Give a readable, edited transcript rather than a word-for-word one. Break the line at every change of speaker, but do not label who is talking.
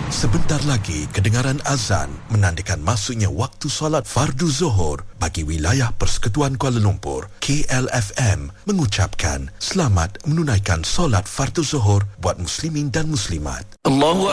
Sebentar lagi kedengaran azan menandakan masuknya waktu solat fardu Zuhur bagi wilayah Persekutuan Kuala Lumpur. KLFM mengucapkan selamat menunaikan solat fardu Zuhur buat muslimin dan muslimat.
Allahu